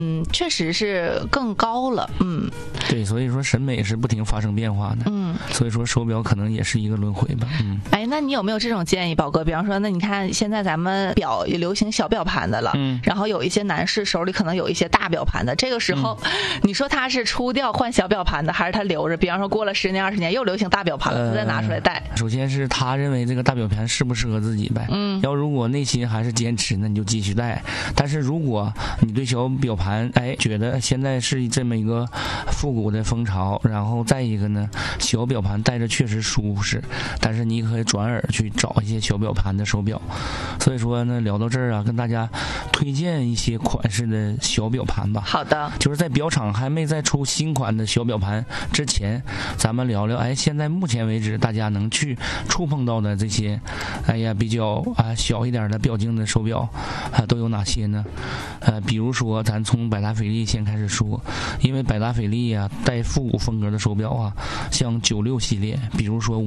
确实是更高了。 对，所以说审美是不停发生变化的。所以说手表可能也是一个轮回吧。 哎，那你有没有这种建议，宝哥？比方说，那你看现在咱们表也流行小表盘的了，然后有一些男士手里可能有一些大表盘的，这个时候，你说他是出掉换小表盘的，还是他留着？比方说过了10年20年又流行大表盘了，他再拿出来戴。 首先是他认为这个大表盘适不适合自己呗。要如果内心还是坚持，那你就继续戴。但是如果你对小表盘觉得现在是这么一个复古的风潮，然后再一个呢，小表盘戴着确实舒适，但是你可以转而去找一些小表盘的手表。所以说呢，聊到这儿啊，跟大家推荐一些款式的小表盘吧。 好的， 就是在表厂还没再出新款的小表盘之前，咱们聊聊现在目前为止大家能去触碰到的这些比较小一点的表径的手表都有哪些呢？比如说咱从百达翡丽先开始说，因为百达翡丽带复古风格的手表像96系列，比如说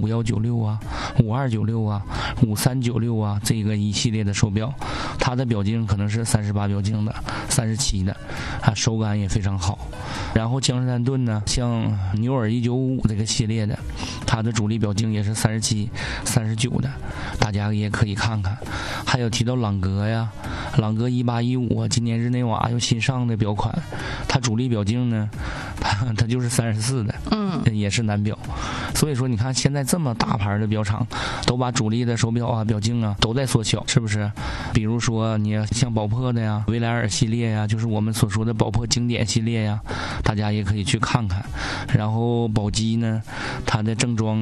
519652965396这个一系列的手表，它的表径可能是38表径的37的手感也非常好。然后江诗丹顿呢，像牛耳1955这个系列的，它的主力表径也是37、39的，大家也可以看看。还有提到朗格朗格1815今年日内瓦有新上的表款，它主力表径呢，它就是34的，也是男表。所以说你看现在这么大牌的表厂都把主力的手表表径都在缩小，是不是？比如说你像宝珀的维莱尔系列就是我们所说的宝珀经典系列大家也可以去看看。然后宝玑呢，它的正装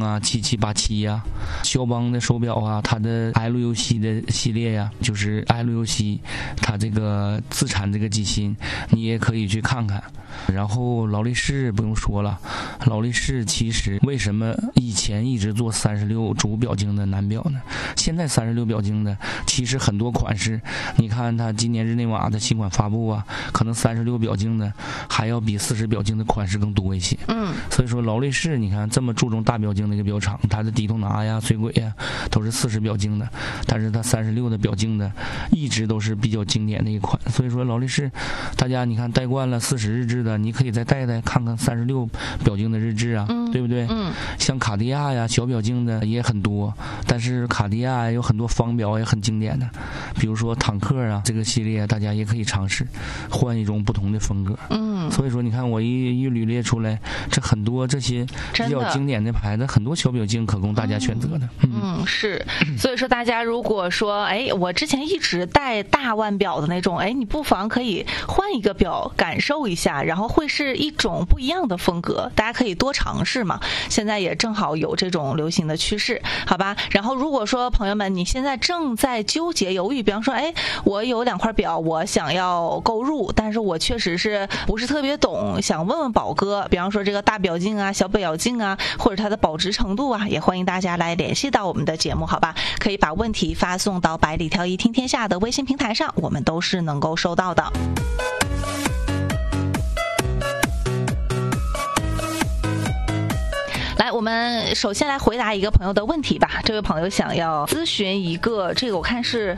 7787肖邦的手表它的 LUC 的系列就是 LUC 它这个自产这个机芯，你也可以去看看。然后劳力士不用说了，劳力士其实为什么以前一直做36主表径的男表呢？现在36表径的其实很多款式，你看它今年日内瓦的新款发布可能36表径的还要比40表径的款式更多一些。所以说劳力士你看这么注重大表径的一个表厂，它的迪通拿水鬼都是40表径的，但是它36的表径的一直都是比较经典的一款。所以说劳力士大家你看戴惯了40日志的，你可以再戴看看36表径的日志对不对？像卡地亚小表径的也很多，但是卡地亚有很多方表也很经典的，比如说坦克这个系列大家也可以尝试换一种不同的风格。所以说你看我一捋列出来，这很多这些比较经典的牌子，很多小表径可供大家选择的。 是。所以说大家如果说我之前一直戴大腕表的那种，你不妨可以换一个表感受一下，然后会是一种不一样的风格，大家可以多尝试嘛。现在也正好有这种流行的趋势，好吧？然后如果说朋友们你现在正在纠结犹豫，比方说我有2块表我想要购入，但是我确实是不是特别懂，想问问宝哥，比方说这个大表径小表径或者它的保值程度也欢迎大家来联系到我们的节目，好吧？可以把问题发送到百里挑一听天下的微信平台上，我们都是能够收到的。来，我们首先来回答一个朋友的问题吧。这位朋友想要咨询一个，这个我看是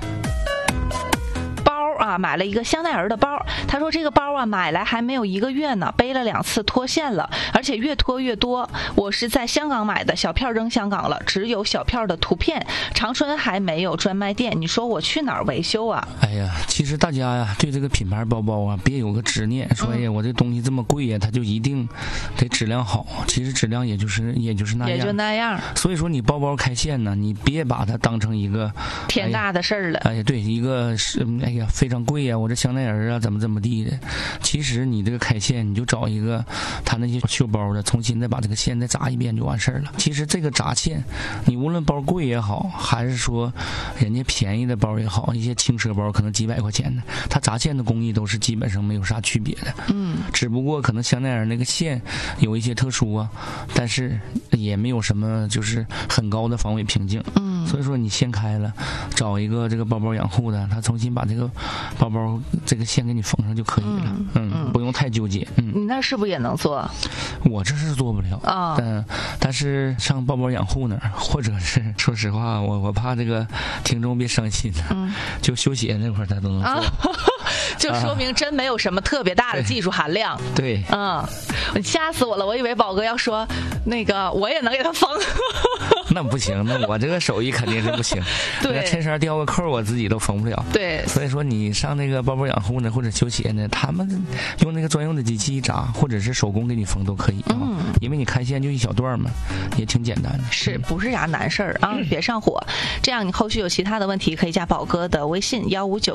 买了一个香奈儿的包，他说这个包买来还没有1个月呢，背了2次脱线了，而且越脱越多。我是在香港买的，小票扔香港了，只有小票的图片，长春还没有专卖店，你说我去哪儿维修啊？ 其实大家对这个品牌包包别有个执念，说我这东西这么贵它就一定得质量好。其实质量也就是那样， 也就那样。 所以说你包包开线呢，你别把它当成一个天大的事儿了。 对，一个是非常贵我这香奈儿怎么地的。其实你这个开线，你就找一个他那些绣包的，重新再把这个线再扎一遍就完事儿了。其实这个扎线，你无论包贵也好，还是说人家便宜的包也好，一些轻奢包可能几百块钱的，它扎线的工艺都是基本上没有啥区别的。只不过可能香奈儿那个线有一些特殊但是也没有什么就是很高的防伪瓶颈。所以说你掀开了，找一个这个包包养护的，他重新把这个包包这个线给你缝上就可以了。不用太纠结。 你那是不是也能做？ 我这是做不了但是上包包养护那儿，或者是说实话，我怕这个听众别伤心就修鞋那块儿他都能做。 就说明真没有什么特别大的技术含量。 对， 吓死我了，我以为宝哥要说那个我也能给他缝。 那不行，那我这个手艺肯定是不行。 对， 衬衫掉个扣我自己都缝不了。 对， 所以说你上那个包包养护呢，或者修鞋呢，他们用那个专用的机器一扎，或者是手工给你缝都可以。因为你开线就一小段嘛，也挺简单的。 是不是啥难事儿啊？别上火。这样你后续有其他的问题可以加宝哥的微信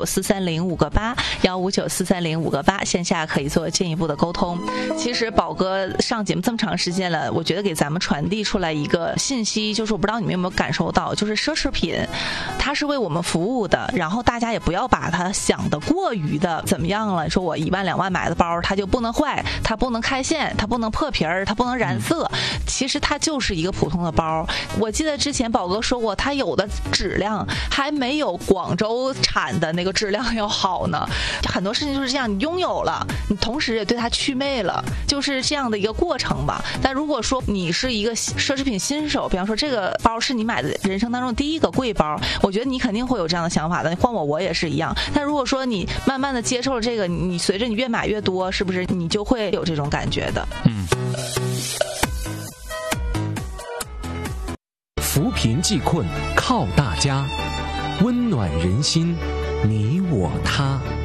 1594305个8，1594305个8，线下可以做进一步的沟通。其实宝哥上节目这么长时间了，我觉得给咱们传递出来一个信息，就是我不知道你们有没有感受到，就是奢侈品它是为我们服务的，然后大家也不要把它想得过于的怎么样了。说我1万2万买的包，它就不能坏，它不能开线，它不能破皮儿，它不能染色。其实它就是一个普通的包。我记得之前宝哥说过，它有的质量还没有广州产的那个质量要好呢。很多事情就是这样，你拥有了，你同时也对它祛魅了，就是这样的一个过程吧。但如果说你是一个奢侈品新手，比方说这个包是你买的人生当中第一个贵包，我觉得你肯定会有这样的想法的。换我也是一样。但如果说你慢慢的接受了这个，你随着你越买越多，是不是你就会有这种感觉的？ 扶贫济困靠大家，温暖人心，你我他。